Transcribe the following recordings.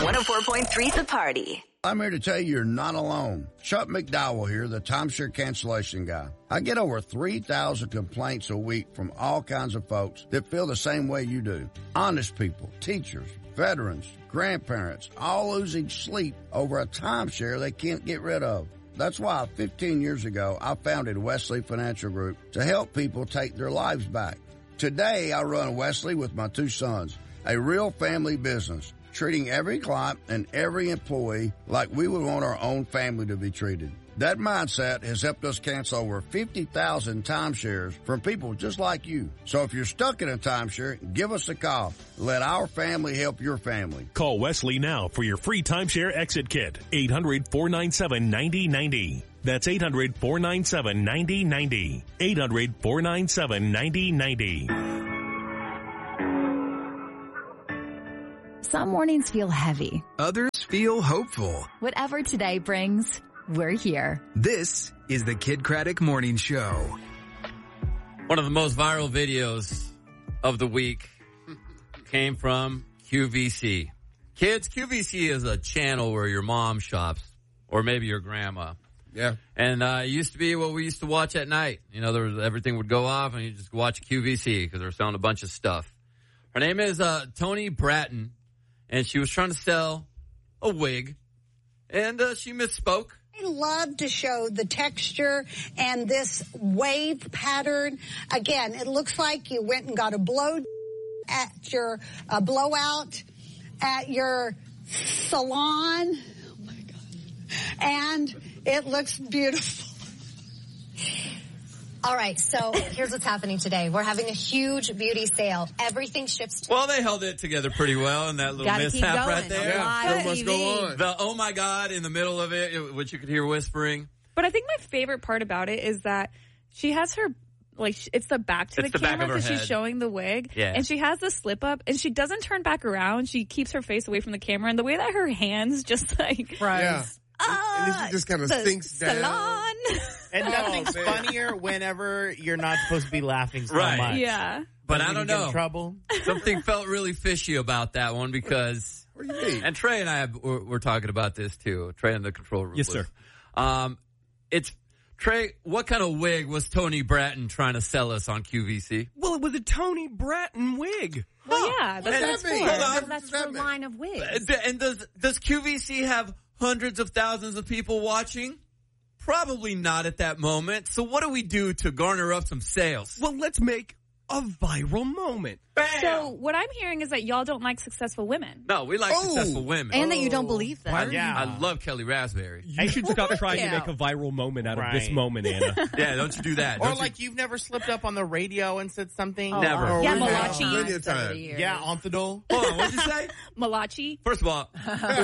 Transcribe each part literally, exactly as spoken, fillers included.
one oh four point three The Party. I'm here to tell you you're not alone. Chuck McDowell here, the timeshare cancellation guy. I get over three thousand complaints a week from all kinds of folks that feel the same way you do. Honest people, teachers, veterans, grandparents, all losing sleep over a timeshare they can't get rid of. That's why fifteen years ago, I founded Wesley Financial Group to help people take their lives back. Today, I run Wesley with my two sons, a real family business, treating every client and every employee like we would want our own family to be treated. That mindset has helped us cancel over fifty thousand timeshares from people just like you. So if you're stuck in a timeshare, give us a call. Let our family help your family. Call Wesley now for your free timeshare exit kit. eight hundred, four nine seven, nine oh nine oh. That's eight hundred, four nine seven, nine oh nine oh. eight hundred, four nine seven, nine oh nine oh. Some mornings feel heavy. Others feel hopeful. Whatever today brings, we're here. This is the Kid Craddock Morning Show. One of the most viral videos of the week came from Q V C. Kids, Q V C is a channel where your mom shops, or maybe your grandma. Yeah. And uh, it used to be what we used to watch at night. You know, there was, everything would go off and you just watch Q V C because they were selling a bunch of stuff. Her name is uh, Toni Bratton, and she was trying to sell a wig, and uh, she misspoke. I love to show the texture and this wave pattern. Again, it looks like you went and got a blow at your uh, blowout at your salon. Oh my God. And it looks beautiful. All right, so here's what's happening today. We're having a huge beauty sale. Everything ships to... Well, they held it together pretty well in that little Gotta mishap right there. Yeah, so much go on. The oh my God in the middle of it, which you could hear whispering. But I think my favorite part about it is that she has her, like, it's the back to It's the, the back camera of her because she's head. showing the wig. Yeah. And she has the slip up and she doesn't turn back around. She keeps her face away from the camera. And the way that her hands just like... Yeah. Uh, and it just kind of sinks down. Salon. And nothing's Oh, man. funnier whenever you're not supposed to be laughing so Right. much. Yeah. But Then I you don't get know. in trouble. Something felt really fishy about that one because... What do you mean? And Trey and I have, we're, we're talking about this too. Trey in the control room. Yes, was- sir. Um, it's Trey. What kind of wig was Toni Bratton trying to sell us on Q V C? Well, it was a Toni Bratton wig. Well, yeah. That's What what does it's that mean? for. Hold on. That's What does her that mean? line of wigs. Uh, And does does Q V C have hundreds of thousands of people watching? Probably not at that moment. So what do we do to garner up some sales? Well, let's make a viral moment. Bam! So what I'm hearing is that y'all don't like successful women. No, we like Oh. successful women. And that you don't believe them. I, Yeah. I love Kelly Raspberry. You should stop trying to Yeah. make a viral moment out of this Right. moment, Anna. Yeah, don't you do that. Or Don't like you've never slipped up on the radio and said something. Never. Oh, Yeah, we have Malachi. plenty of time. Yeah, Onthadol. you, hold on, what'd you say? Malachi. First of all,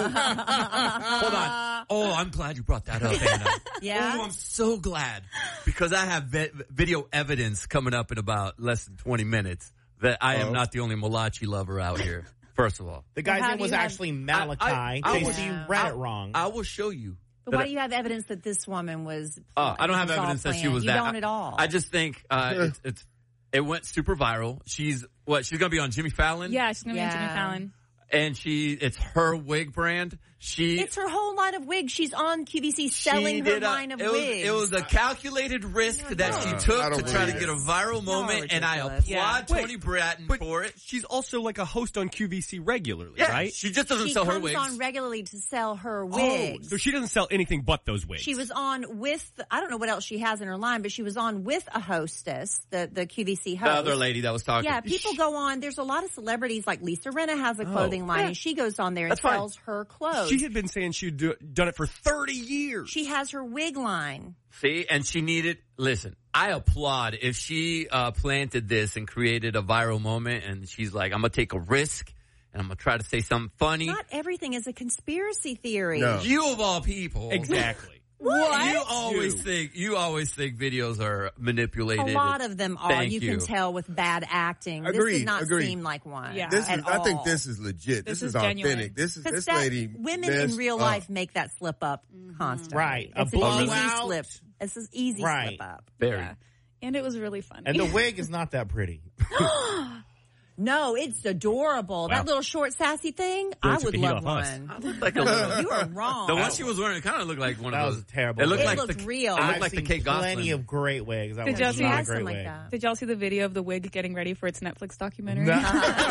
hold on. Oh, I'm glad you brought that up, Anna. Yeah? Oh, I'm so glad because I have vi- video evidence coming up in about less than twenty minutes that I am Oh. not the only Malachi lover out here. First of all, The guy's How name do was you have- actually Malachi. I- I- I J was- C Yeah. read I- it wrong. I will show you. But that why I- do you have evidence that this woman was... Uh, I don't have was all evidence that she planned? was you that. don't at all. I just think uh, it's, it's it went super viral. She's what? She's gonna be on Jimmy Fallon. Yeah, she's going to be on Jimmy Yeah. Fallon. and she it's her wig brand. She It's her whole line of wigs. She's on Q V C selling she her did a- line of it was, wigs. It was a calculated risk that Uh, she I took don't to try to believe get a it. viral moment, and I ridiculous. applaud Yeah. Toni Bratton But for it. she's also like a host on Q V C regularly, Yeah, right? she just doesn't she sell comes her wigs. on regularly to sell her Oh, wigs. so she doesn't sell anything but those wigs. She was on with, I don't know what else she has in her line, but she was on with a hostess, the, the Q V C host. The other lady that was talking. Yeah, people go on. There's a lot of celebrities like Lisa Rinna has a clothing line, Yeah. and she goes on there and That's fine. sells her clothes. She had been saying she'd do, done it for thirty years. She has her wig line. See, and she needed, listen, I applaud if she uh, planted this and created a viral moment and she's like, I'm going to take a risk and I'm going to try to say something funny. Not everything is a conspiracy theory. No. You of all people. Exactly. What? You always You. think, you always think videos are manipulated. A lot of them are. Thank You, you. can tell with bad acting. this Agreed, did not agreed. seem like one. Yeah. This is, at I think all. this is legit. This, This is, is genuine. authentic. This is Because this that, lady. women in messed real up. life make that slip up constantly. Right. A It's an easy blowout. slip. It's an easy Right. slip up. Very. Yeah. And it was really funny. And the wig is not that pretty. No, it's adorable. Wow. That little short sassy thing, Really I took would the heat love off us. one. I look like a little. You are wrong. The one she was wearing, it kind of looked like one That of was those. terrible. It looked It like looked the real. It looked I've like the seen Kate plenty Gosselin. of great wigs. That Did was y'all not see- a Has great some like wig. that. Did y'all see the video of the wig getting ready for its Netflix documentary? No.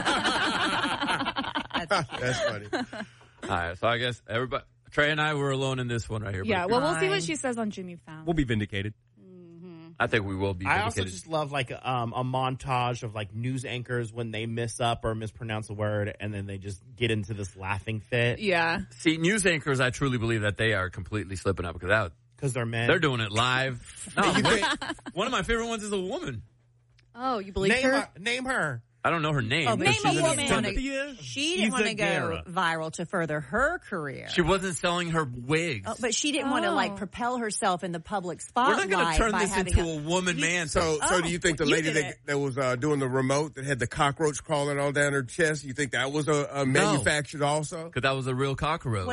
That's funny. All right, so I guess everybody, Trey and I were alone in this one right here. but Yeah, if well, you're- we'll see what Fine. she says on Jimmy Fallon. We'll be vindicated. I think we will be. I also vindicated. just love like um, a montage of like news anchors when they miss up or mispronounce a word, and then they just get into this laughing fit Yeah. See, news anchors, I truly believe that they are completely slipping up because that, because they're men. they're doing it live. No, one of my favorite ones is a woman. Oh, you believe name her? her? Name her. I don't know her name. Oh, but name she's a in the woman. Senate. Cynthia She didn't want to go Izaguirre. viral to further her career. She wasn't selling her wigs. Oh, but she didn't want to Oh. like propel herself in the public We're spotlight not going to turn by this having into a, woman man. So, so do you think the you lady did that, it. that was uh, doing the remote that had the cockroach crawling all down her chest, you think that was a, a manufactured also? Because that was a real cockroach.